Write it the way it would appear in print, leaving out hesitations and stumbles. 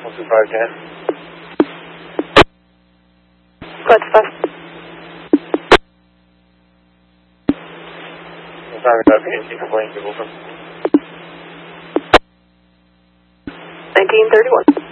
12510. What's fast? Sorry about PNC complaint to Wilson. 1931.